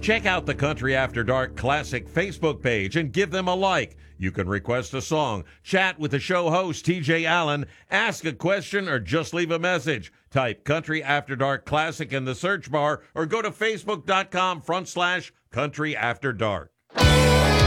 Check out the Country After Dark Classic Facebook page and give them a like. You can request a song, chat with the show host, TJ Allen, ask a question, or just leave a message. Type Country After Dark Classic in the search bar or go to facebook.com/Country After Dark.